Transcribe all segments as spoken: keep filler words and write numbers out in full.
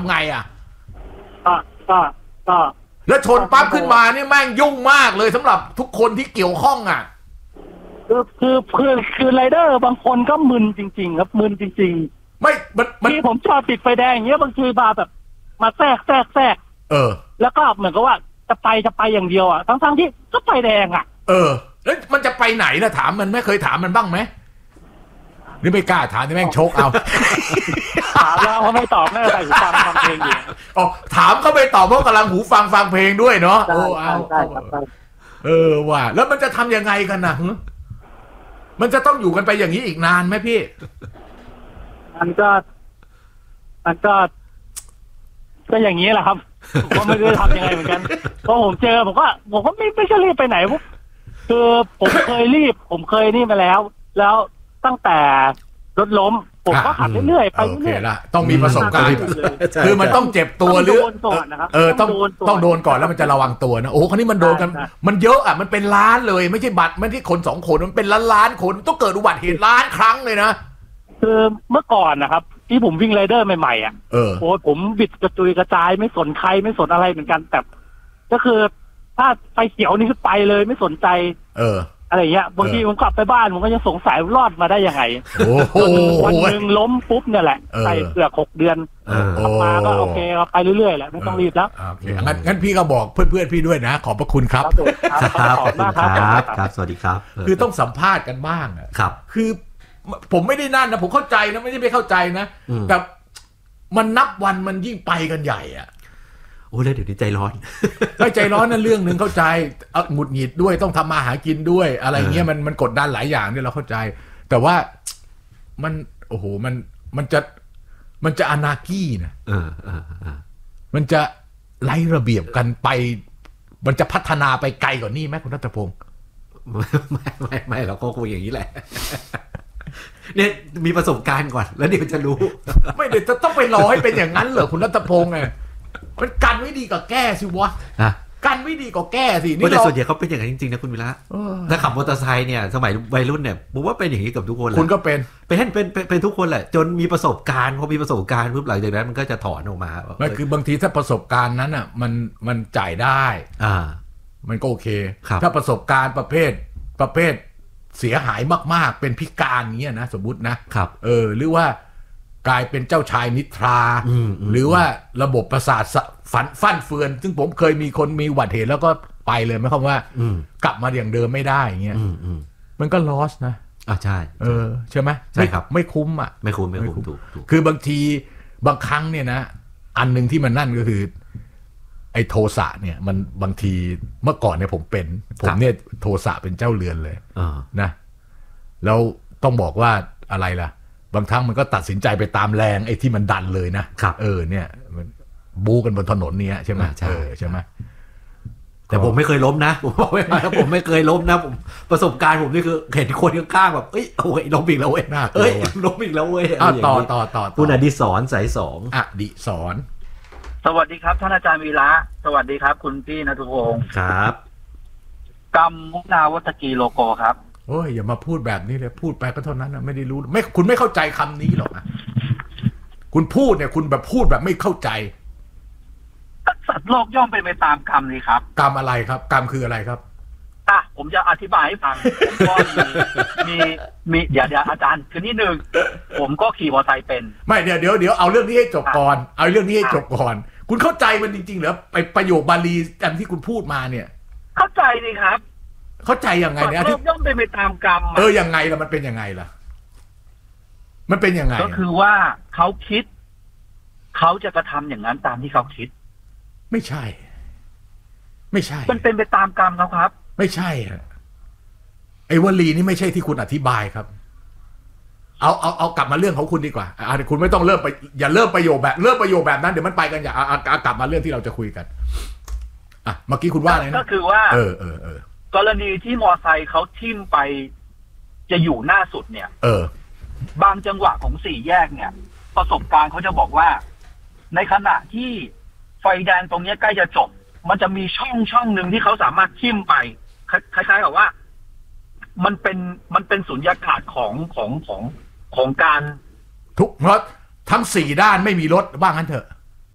ำไงอ่ะก็ก็ก็แล้วชนปั๊บขึ้นมานี่แม่งยุ่งมากเลยสำหรับทุกคนที่เกี่ยวข้องอ่ะคือคือคือคือไรเดอร์บางคนก็มึนจริงๆครับมึนจริงๆไม่ที่ผมชอบติดไฟแดงอย่างเงี้ยบางทีมาแบบมาแทรกแทรกแทรกเออแล้วก็เหมือนกับว่าจะไปจะไปอย่างเดียวอ่ะทั้งๆที่ก็ไฟแดงอ่ะเออแล้วมันจะไปไหนล่ะถามมันไม่เคยถามมันบ้างไหมนี่ไม่กล้าถามที่แม่งชกเอาถามแล้วเขาไม่ตอบแม่ใส่หูฟังฟังเพลงอยู่อ๋อถามเขาไม่ตอบเพราะกำลังหูฟังฟังเพลงด้วยเนาะโอ้เอาเออว่าแล้วมันจะทำยังไงกันนะมันจะต้องอยู่กันไปอย่างนี้อีกนานไหมพี่มันก็มันก็ก็อย่างนี้แหละครับผมก็ไม่รู้จะทำยังไงเหมือนกันเพราะผมเจอผมก็ผมก็ไม่ไม่ใช่รีบไปไหนพวกคือผมเคยรีบผมเคยนี่มาแล้วแล้วตั้งแต่รถล้มผมก็ขับเรื่อยๆไปเรื่อยๆต้องมีประสบการณ์คือมันต้องเจ็บตัวหรือเออต้องต้องโดนก่อนแล้วมันจะระวังตัวนะโอ้คราวนี้มันโดนกันมันเยอะอ่ะมันเป็นล้านเลยไม่ใช่บัตรไม่ใช่คนสองคนมันเป็นล้านล้านคนต้องเกิดอุบัติเหตุล้านครั้งเลยนะคือเมื่อก่อนนะครับที่ผมวิ่งไรเดอร์ใหม่ๆอ่ะโอ้ผมบิดกระจุยกระจายไม่สนใครไม่สนอะไรเหมือนกันแต่ก็คือถ้าไฟเขียวนี่คือไปเลยไม่สนใจเอออะไรเงี้ยบางทีผมกลับไปบ้านผมก็ยังสงสัยรอดมาได้ยังไงวันหนึ่งล้มปุ๊บเนี่ยแหละใส่เกือบหกเดือนกลับมาก็โอเคก็ไปเรื่อยๆแหละไม่ต้องรีบแล้วโอเคงั้นงั้นพี่ก็บอกเพื่อนๆพี่ด้วยนะขอบพระคุณครับครับขอบคุณครับครับสวัสดีครับคือต้องสัมภาษณ์กันบ้างอ่ะครับคือผมไม่ได้นั่นนะผมเข้าใจนะไม่ได้ไม่เข้าใจนะแต่มันนับวันมันยิ่งไปกันใหญ่อ่ะโอ้แล้วเดี๋ยวนี้ใจร้อนใจร้อนนั่นเรื่องนึงเข้าใจหงุดหงิดด้วยต้องทำมาหากินด้วยอะไรเงี้ยมันมันกดดันหลายอย่างเนี่ยเราเข้าใจแต่ว่ามันโอ้โหมันมันจะมันจะอนาคีนะเออเออเออมันจะไล่ระเบียบกันไปมันจะพัฒนาไปไกลกว่านี้ไหมคุณรัตพงศ์ไม่ไม่ไม่เราก็คงอย่างนี้แหละเนี่ยมีประสบการณ์ก่อนแล้วเดี๋ยวจะรู้ไม่เดี๋ยวจะต้องไปรอให้เป็นอย่างนั้นเหรอคุณรัตพงศ์ไงมันกันไม่ดีกว่าแก้สิวะกันไม่ดีกว่าแก้สินี่แต่ส่วนใหญ่เขาเป็นอย่างนั้นจริงๆนะคุณวิระถ้าขับมอเตอร์ไซค์เนี่ยสมัยวัยรุ่นเนี่ยผมว่าเป็นอย่างนี้กับทุกคนแหละคุณก็เป็นเป็นเป็นเป็นทุกคนแหละจนมีประสบการณ์พอมีประสบการณ์ปุ๊บหลังจากนั้นมันก็จะถอนออกมาไม่คือบางทีถ้าประสบการณ์นั้นอ่ะมันมันจ่ายได้อ่ามันก็โอเคถ้าประสบการณ์ประเภทประเภทเสียหายมากๆเป็นพิการเงี้ยนะสมมุตินะครับเออหรือว่ากลายเป็นเจ้าชายนิทราหรือว่าระบบประสาทฝันฟั่นเฟือนซึ่งผมเคยมีคนมีอุบัติเหตุแล้วก็ไปเลยไม่คำว่ากลับมาอย่างเดิมไม่ได้เงี้ยมันก็ลอสนะอ่าใช่เออใช่ไหมใช่ครับไม่คุ้มอ่ะไม่คุ้มไม่คุ้มถูกคือบางทีบางครั้งเนี่ยนะอันนึงที่มันนั่นก็คือไอ้โทสะเนี่ยมันบางทีเมื่อก่อนเนี่ยผมเป็นผมเนี่ยโทสะเป็นเจ้าเรือนเลยนะแล้วต้องบอกว่าอะไรล่ะบางครั้งมันก็ตัดสินใจไปตามแรงไอ้ที่มันดันเลยนะเออเนี่ยมันบู๊กันบนถนนเนี้ยใช่ไหมเออใช่ไหมแต่ผมไม่เคยล้มนะผมบอกไว้นะผมไม่เคยล้มนะผมประสบการณ์ผมนี่คือเห็นคนข้างๆแบบเอ้ยโอ้ยล้มอีกแล้วเว้ยเอ้ยล้มอีกแล้วเว้ยต่อต่อต่อคุณอดิศรสายสองอดิศรสวัสดีครับท่านอาจารย์วีระสวัสดีครับคุณพี่ณัฐพงศ์ครับกรรมมุนาวัตกีโลโกครับโอ้ยอย่ามาพูดแบบนี้เลยพูดไปก็เท่านั้นนะไม่ได้รู้ไม่คุณไม่เข้าใจคำนี้หรอกนะคุณพูดเนี่ยคุณแบบพูดแบบไม่เข้าใจสัตว์โลกย่อมเป็นไปตามกรรมเลยครับกรรมอะไรครับกรรมคืออะไรครับอ่ะผมจะอธิบายให้ฟังผมก็มีมีมีเดี๋ยวเดี๋ยวอาจารย์คือนิดนึงผมก็ขี่มอเตอร์ไซค์เป็นไม่เดี๋ยวเดี๋ยวเดี๋ยวเอาเรื่องนี้ให้จบก่อนเอาเรื่องนี้ให้จบก่อนคุณเข้าใจมันจริงๆเหรอไปประโยคบาลีอันที่คุณพูดมาเนี่ยเข้าใจเลยครับเข้าใจยังไงเนี่ยที่ย่อมเป็นไปตามกรรมเออยังไงล่ะมันเป็นยังไงล่ะมันเป็นยังไงก็คือว่าเขาคิดเขาจะกระทำอย่างนั้นตามที่เขาคิดไม่ใช่ไม่ใช่มันเป็นไปตามกรรมเขาครับไม่ใช่ฮะไอ้วลีนี่ไม่ใช่ที่คุณอธิบายครับเอาเอาเอากลับมาเรื่องของคุณดีกว่าอ่าคุณไม่ต้องเริ่มไปอย่าเริ่มประโยคแบบเริ่มประโยคแบบนั้นเดี๋ยวมันไปกันอย่าเอาเอากลับมาเรื่องที่เราจะคุยกันอ่ะเมื่อกี้คุณว่าอะไรนะก็คือว่าเออเออเออกรณีที่มอไซค์เขาทิ่มไปจะอยู่หน้าสุดเนี่ยเออบางจังหวะของสี่แยกเนี่ยประสบการณ์เขาจะบอกว่าในขณะที่ไฟแดงตรงนี้ใกล้จะจบมันจะมีช่องช่องหนึ่งที่เขาสามารถทิ่มไปคล้ายๆกับว่ามันเป็นมันเป็นสุญญากาศของของของของการทุกรถทั้งสี่ด้านไม่มีรถว่างั้นเถอะ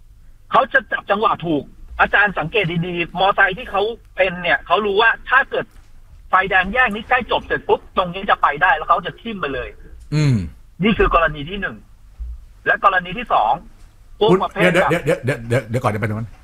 เขาจะจับจังหวะถูกอาจารย์สังเกตดีๆมอไซค์ที่เขาเป็นเนี่ยเขารู้ว่าถ้าเกิดไฟแดงแยกนี้ใกล้จบเสร็จปุ๊บตรงนี้จะไปได้แล้วเขาจะทิ่มไปเลยอืมนี่คือกรณีที่หนึ่งและกรณีที่สองพวกประเภทเดี๋ยวเดี๋ยวเดี๋ยวเดี๋ยวเดี๋ยวก่อนจะไปตรงนั้น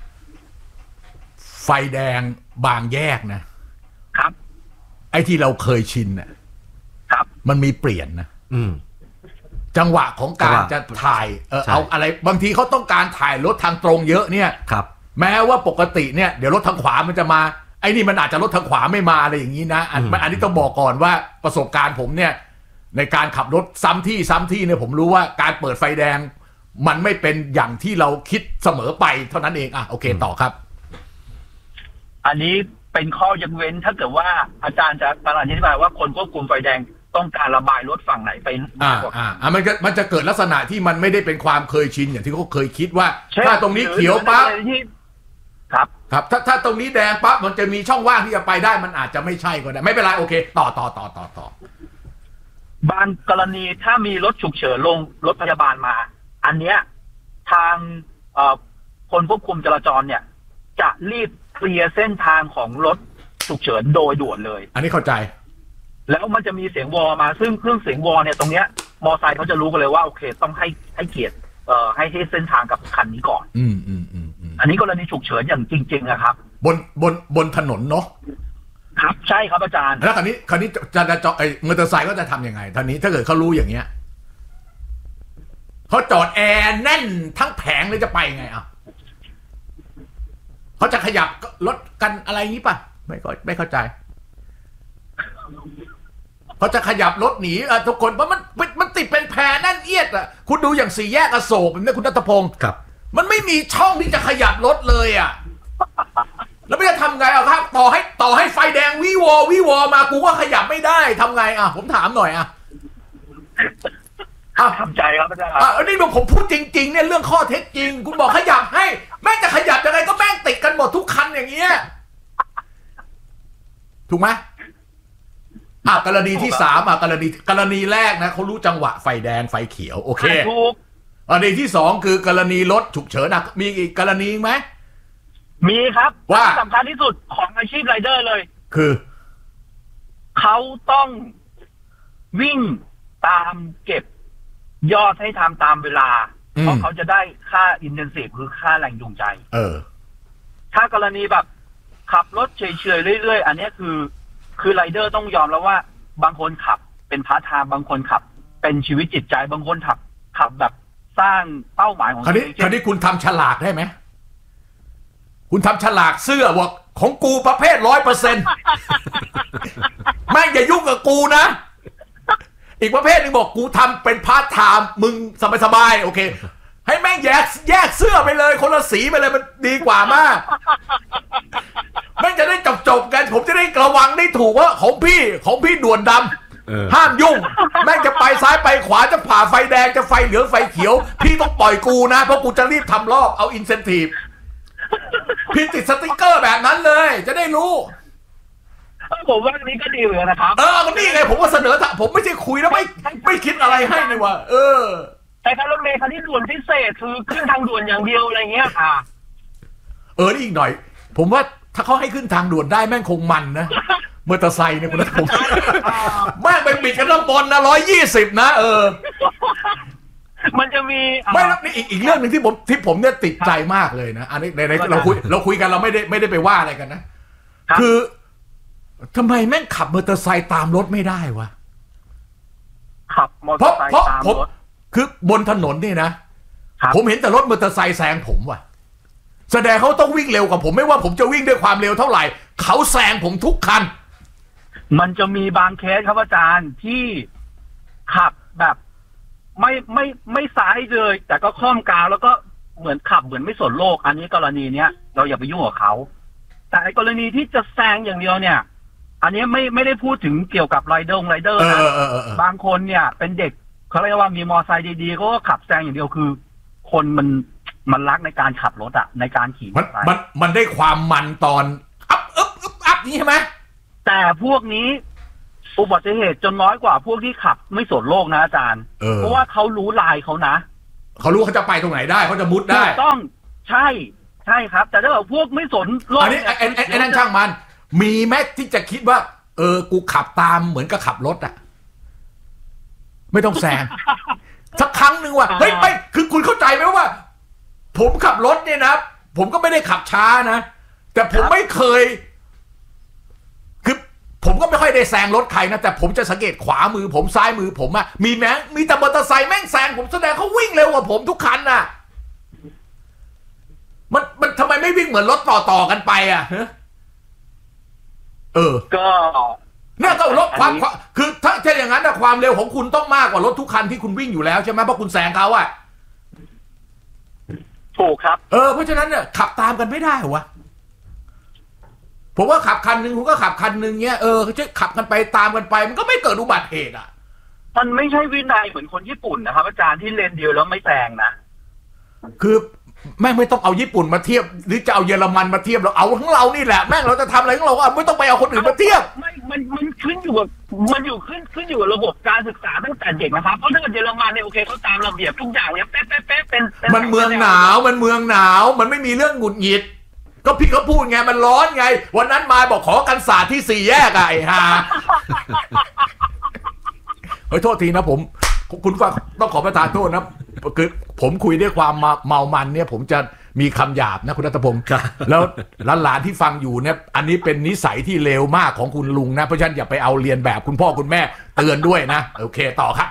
ไฟแดงบางแยกนะครับไอ้ที่เราเคยชินน่ะครับมันมีเปลี่ยนนะอืมจังหวะของการจะถ่ายเออเอาอะไรบางทีเขาต้องการถ่ายรถทางตรงเยอะเนี่ยครับแม้ว่าปกติเนี่ยเดี๋ยวรถทางขวามันจะมาไอ้นี่มันอาจจะรถทางขวาไม่มาอะไรอย่างนี้นะอันอันนี้ต้องบอกก่อนว่าประสบการณ์ผมเนี่ยในการขับรถซ้ำที่ซ้ำที่เนี่ยผมรู้ว่าการเปิดไฟแดงมันไม่เป็นอย่างที่เราคิดเสมอไปเท่านั้นเองอ่ะโอเคต่อครับอันนี้เป็นข้อยกเว้นถ้าเกิดว่าอาจารย์จะกำลังอธิบายว่าคนควบคุมไฟแดงต้องการระบายรถฝั่งไหนไปอ่าอ่าอ่ามันจะมันจะเกิดลักษณะที่มันไม่ได้เป็นความเคยชินอย่างที่เขาเคยคิดว่าถ้าตรงนี้เขียวปั๊บครับครับถ้าถ้าตรงนี้แดงปั๊บมันจะมีช่องว่างที่จะไปได้มันอาจจะไม่ใช่ก็ได้ไม่เป็นไรโอเคต่อต่อต่อต่อต่อบางกรณีถ้ามีรถฉุกเฉินลงรถพยาบาลมาอันเนี้ยทางเอ่อคนควบคุมจราจรเนี่ยจะรีบเคลียร์เส้นทางของรถฉุกเฉินโดยด่วนเลยอันนี้เข้าใจแล้วมันจะมีเสียงวอมาซึ่งเครื่องเสียงวอเนี่ยตรงเนี้ยมอไซค์เขาจะรู้กันเลยว่าโอเคต้องให้ให้เกียรติเอ่อให้ให้เส้นทางกับคันนี้ก่อนอืมอืมอืมอันนี้กรณีฉุกเฉินอย่างจริงๆนะครับบนบนบนถนนเนาะครับใช่ครับอาจารย์แล้วคันนี้คันนี้จะจะจอดไอ้มอเตอร์ไซค์ก็จะทำยังไงท่านี้ถ้าเกิดเขารู้อย่างเงี้ยเขาจอดแอร์แน่นทั้งแผงเลยจะไปไงอ่ะเขาจะขยับรถกันอะไรนี้ป่ะไม่ก็ไม่เข้าใจเขาจะขยับรถหนีอ่ะทุกคนเพราะมันมันติดเป็นแพรแน่นเอียดอ่ะคุณดูอย่างสี่แยกอโศกเนี่ยคุณณัฐพงศ์ครับมันไม่มีช่องที่จะขยับรถเลยอ่ะแล้วไม่จะทำไงอ่ะครับต่อให้ต่อให้ไฟแดงวิวอวิวอมากูก็ขยับไม่ได้ทำไงอ่ะผมถามหน่อยอ่ะอ้าวทำใจครับอาจารย์อ่ะนี่ผมพูดจริงๆเนี่ยเรื่องข้อเท็จจริงคุณบอกขยับให้แม่งจะขยับยังไงก็แม่งติดกันหมดทุกคันอย่างเงี้ยถูกไหมอ่ะกรณีที่สามอ่ะกรณีกรณีแรกนะเขารู้จังหวะไฟแดงไฟเขียวโอเคถูกกรณีที่สองคือกรณีรถฉุกเฉินนะมีอีกกรณีไหมมีครับว่าสำคัญที่สุดของอาชีพไรเดอร์เลยคือเขาต้องวิ่งตามเก็บยอดให้ทำตามเวลาเพราะเขาจะได้ค่าอินเทนซีฟคือค่าแรงจูงใจเออถ้ากรณีแบบขับรถเฉยๆเรื่อยๆอันนี้คือคือไรเดอร์ต้องยอมแล้วว่าบางคนขับเป็นพาร์ทไทม์บางคนขับเป็นชีวิตจิตใจบางคนขับขับแบบสร้างเป้าหมายของคราวนี้คราวนี้คุณทำฉลากได้ไหมคุณทำฉลากเสื้อบอกของกูประเภทร้อยเปอร์เซ็นต์แม่งอย่ายุ่งกับกูนะอีกประเภทนึงบอกกูทำเป็นพาร์ทไทม์มึงสบายๆโอเคให้แม่งแยกแยกเสื้อไปเลยคนละสีไปเลยมันดีกว่ามากแม่งจะได้จบๆกันผมจะได้ระวังได้ถูกว่าของพี่ของพี่ด่วนดำห้ามยุ่งแม่งจะไปซ้ายไปขวาจะผ่าไฟแดงจะไฟเหลืองไฟเขียวพี่ต้องปล่อยกูนะเพราะกูจะรีบทำรอบเอาอินเซนทีฟพี่ติดสติ๊กเกอร์แบบนั้นเลยจะได้รู้ผมว่านี้ก็ดีเลยนะครับเออก็นี่ไงผมก็เสนอผมไม่ใช่คุยแล้วไม่ไม่คิดอะไรให้เลยว่ะเออแต่ถ้ารถเมล์คันที่ด่วนพิเศษคือขึ้นทางด่วนอย่างเดียวอะไรเงี้ยค่ะเออนี่อีกหน่อยผมว่าถ้าเขาให้ขึ้นทางด่วนได้แม่งคงมันนะมอเตอร์ไซค์เนี่ยคุณผมแม่งไปบิดกันข้างบนนะร้อยยี่สิบนะเออมันจะมีไม่แล้วนี่อีกอีกเรื่องหนึ่งที่ผมที่ผมเนี่ยติดใจมากเลยนะอันนี้ในในเราคุยเราคุยกันเราไม่ได้ไม่ได้ไปว่าอะไรกันนะคือทำไมแม่งขับมอเตอร์ไซค์ตามรถไม่ได้วะขับมอเตอร์ไซค์ตามรถคือบนถนนนี่นะผมเห็นแต่รถมอเตอร์ไซค์แซงผมว่ะแสดงเขาต้องวิ่งเร็วกว่าผมไม่ว่าผมจะวิ่งด้วยความเร็วเท่าไหร่เขาแซงผมทุกคันมันจะมีบางเคสครับอาจารย์ที่ขับแบบไม่ไม่ไม่ซ้ายเลยแต่ก็คล่อมกาวแล้วก็เหมือนขับเหมือนไม่สนโลกอันนี้กรณีเนี้ยเราอย่าไปยุ่งกับเขาแต่กรณีที่จะแซงอย่างเดียวเนี่ยอันนี้ไม่ไม่ได้พูดถึงเกี่ยวกับไรเดอร์ไรเดอร์นะบางคนเนี่ยเป็นเด็กเขาเรียกว่ามีมอไซค์ดีๆก็ขับแซงอย่างเดียวคือคนมันมันรักในการขับรถอะในการขี่มันมันมันได้ความมันตอนอัพอึ๊บอึ๊บอัพนี่ใช่ไหมแต่พวกนี้อุบัติเหตุจนน้อยกว่าพวกที่ขับไม่สนโลกนะอาจารย์เพราะว่าเขารู้ลายเขานะเขารู้เขาจะไปตรงไหนได้เขาจะมุดได้ต้องใช่ใช่ครับแต่ถ้าแบบพวกไม่สนโลกอันนี้ไอ้ไอ้ไอ้นั่นช่างมันมีแม้ที่จะคิดว่าเออกูขับตามเหมือนกับขับรถอะไม่ต้องแซง สักครั้งหนึ่งว่าเฮ้ยไม่คือคุณเข้าใจไหมว่าผมขับรถเนี่ยนะผมก็ไม่ได้ขับช้านะแต่ผมไม่เคยคือผมก็ไม่ค่อยได้แซงรถใครนะแต่ผมจะสังเกตขวามือผมซ้ายมือผมอะมีแม้มีแต่มอเตอร์ไซค์แม่งแซงผมแสดงเขาวิ่งเร็วกว่าผมทุกคันน่ะมันมันทำไมไม่วิ่งเหมือนรถต่อต่อกันไปอ่ะเออก็เนี่ยต้องลดความคือถ้าถ้าอย่างนั้นนะความเร็วของคุณต้องมากกว่ารถทุกคันที่คุณวิ่งอยู่แล้วใช่ไหมเพราะคุณแซงเขาอ่ะถูกครับเออเพราะฉะนั้นเนี่ยขับตามกันไม่ได้วะผมว่าขับคันหนึ่งคุณก็ขับคันหนึ่งเนี้ยเออจะขับกันไปตามกันไปมันก็ไม่เกิดอุบัติเหตุอ่ะมันไม่ใช่วินัยเหมือนคนญี่ปุ่นนะครับอาจารย์ที่เลนเดียวแล้วไม่แซงนะคือแม่งไม่ต้องเอาญี่ปุ่นมาเทียบหรือจะเอาเยอรมันมาเทียบเราเอาของเรานี่แหละแม่งเราจะทำอะไรของเราไม่ต้องไปเอาคนอื่นมาเทียบไม่มันมันขึ้นอยู่กับมันอยู่ขึ้นขึ้นอยู่กับระบบการศึกษาตั้งแต่เด็กนะครับเพราะถ้าเกิดเยอรมันเนี่ยโอเคเขาตามระเบียบทุกอย่างเนี่ยเป๊ะเป๊ะเป๊ะเป็นมันเมืองหนาวมันเมืองหนาวมันไม่มีเรื่องหงุดหงิดก็พี่เขาพูดไงมันร้อนไงวันนั้นมาบอกขอกันศาสตร์ที่สี่แยกไอ้ห่าเฮ้ยโทษทีนะผมคุณฟังต้องขอประทานโทษนะคือผมคุยด้วยความเมามันเนี่ยผมจะมีคำหยาบนะคุณรัตพงศ์แล้วหลานๆที่ฟังอยู่เนี่ยอันนี้เป็นนิสัยที่เลวมากของคุณลุงนะเพราะฉะนั้นอย่าไปเอาเรียนแบบคุณพ่อคุณแม่เตือนด้วยนะโอเคต่อครับ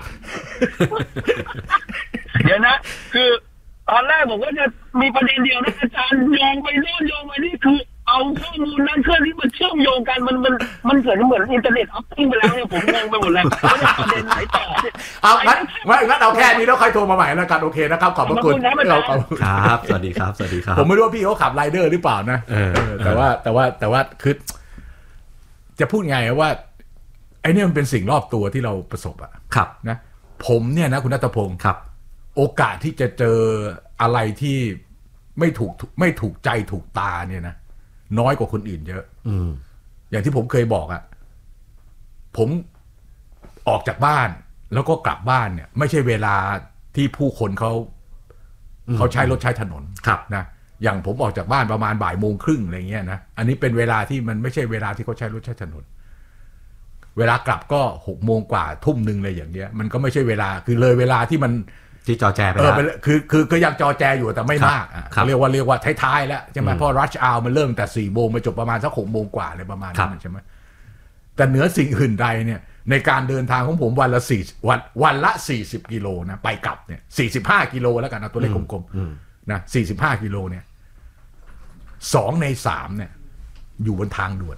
เดี๋ยวนะคือตอนแรกผมก็จะมีประเด็นเดียวนะอาจารย์โยงไปโน่นโยงไปนี่คือเอาข้อมูลนั้นเครื่องที่มันเชื่อมโยงกันมันมันมันเกิดเหมือนอินเทอร์เน็ตออฟติ้งไปแล้วเนี่ยผมงงไปหมดเลยว่าจะประเด็นไหนต่อเอางั้นงั้นเอาแค่นี้แล้วใครโทรมาใหม่แล้วกันโอเคนะครับขอบพระคุณครับสวัสดีครับสวัสดีครับผมไม่รู้ว่าพี่เขาขับไรเดอร์หรือเปล่านะแต่ว่าแต่ว่าแต่ว่าคือจะพูดไงว่าไอ้นี่มันเป็นสิ่งรอบตัวที่เราประสบอะครับนะผมเนี่ยนะคุณณัฐพงศ์ครับโอกาสที่จะเจออะไรที่ไม่ถูกไม่ถูกใจถูกตาเนี่ยนะน้อยกว่าคนอื่นเยอะอืมอย่างที่ผมเคยบอกอะผมออกจากบ้านแล้วก็กลับบ้านเนี่ยไม่ใช่เวลาที่ผู้คนเขาเขาใช้รถใช้ถนนนะอย่างผมออกจากบ้านประมาณบ่ายโมงครึ่งอะไรเงี้ยนะอันนี้เป็นเวลาที่มันไม่ใช่เวลาที่เขาใช้รถใช้ถนนเวลากลับก็หกโมงกว่าทุ่มหนึ่งอะไรอย่างเงี้ยมันก็ไม่ใช่เวลาคือเลยเวลาที่มันที่จอแจไปแล้วคือคือก็ยังจอแจอยู่แต่ไม่มากอ่ะเรียกว่าเรียกว่าท้ายๆแล้วใช่ไหมเพราะรัชอาวมันเริ่มแต่สี่โมงมาจบประมาณสักหกโมงกว่าอะไรประมาณนั้นใช่ไหมแต่เหนือสิ่งอื่นใดเนี่ยในการเดินทางของผมวันละสี่วันวันละสี่สิบกิโลนะไปกลับเนี่ยสี่สิบห้ากิโลแล้วกันเอาตัวเลขกลมๆนะสี่สิบห้ากิโลเนี่ยสองในสามเนี่ยอยู่บนทางด่วน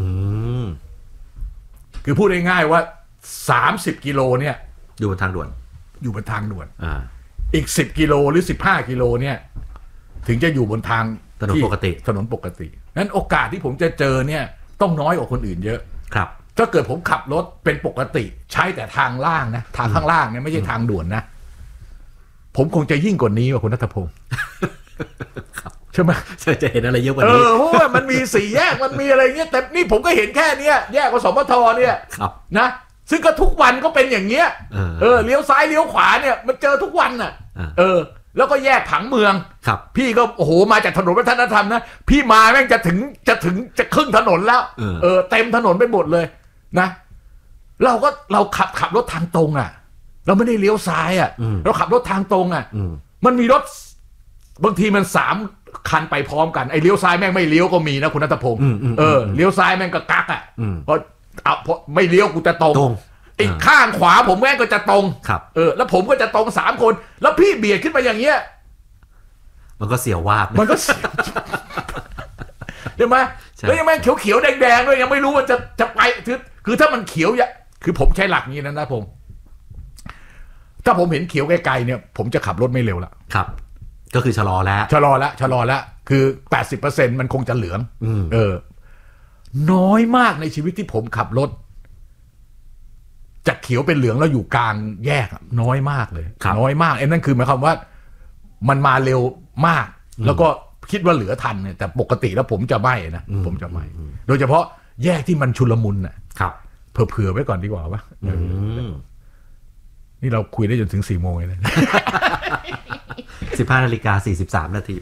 คือพูดง่ายๆว่าสามสิบกิโลเนี่ยอยู่บนทางด่วนอยู่บนทางด่วนอ่าอีกสิบกิโลหรือสิบห้ากิโลเนี่ยถึงจะอยู่บนทางถนนปกติถนนปกตินั้นโอกาสที่ผมจะเจอเนี่ยต้องน้อยกว่าคนอื่นเยอะครับถ้าเกิดผมขับรถเป็นปกติใช้แต่ทางล่างนะทางข้างล่างเนี่ยไม่ใช่ทางด่วนนะผมคงจะยิ่งกว่านี้ว่าคุณณัฐพงศ์ใช่ไหมจะเห็นอะไรเยอะกว่านี้เออเพราะว่ามันมีสี่แยกมันมีอะไรเงี้ยแต่นี่ผมก็เห็นแค่เนี้ยแยกกสมทเนี่ยนะซึ่งก็ทุกวันก็เป็นอย่างเงี้ยเออเลี้ยวซ้ายเลี้ยวขวาเนี่ยมันเจอทุกวันน่ะเออแล้วก็แยกผังเมืองครับพี่ก็โอ้โหมาจากถนนวัฒนธรรมนะพี่มาแม่งจะถึงจะถึงจะครึ่งถนนแล้วเออเต็มถนนไปหมดเลยนะเราก็เราขับขับรถทางตรงอ่ะเราไม่ได้เลี้ยวซ้ายอ่ะเราขับรถทางตรงอ่ะมันมีรถบางทีมันสามคันไปพร้อมกันไอ้เลี้ยวซ้ายแม่งไม่เลี้ยวก็มีนะคุณณัฐพงศ์เออเลี้ยวซ้ายแม่งก็กักอ่ะเพราะเอาพอไม่เลี้ยวกูจะตรงอีกข้างขวาผมแม่งก็จะตรงเออแล้วผมก็จะตรงสามคนแล้วพี่เบียดขึ้นมาอย่างเงี้ยมันก็เสียววาบมันก็เสียวใช่ไหมแล้วยังแม่งเขียวเขียวแดงแดงด้วยยังไม่รู้ว่าจะจะไปคือคือถ้ามันเขียวอย่าคือผมใช้หลักนี้นะนะผมถ้าผมเห็นเขียวไกลๆเนี่ยผมจะขับรถไม่เร็วละครับก็คือชะลอแล้วชะลอแล้วชะลอแล้วคือแปดสิบเปอร์เซ็นต์มันคงจะเหลืองเออน้อยมากในชีวิตที่ผมขับรถจากเขียวเป็นเหลืองแล้วอยู่กลางแยกน้อยมากเลยน้อยมากไอ้นั่นคือหมายความว่ามันมาเร็วมากแล้วก็คิดว่าเหลือทันเนี่ยแต่ปกติแล้วผมจะไม่นะผมจะไม่โดยเฉพาะแยกที่มันชุลมุนน่ะเผื่อๆไว้ก่อนดีกว่าวะนี่เราคุยได้จนถึงสี่โมงเลยนะสิบห้านาฬิกาสี่สิบสามนาที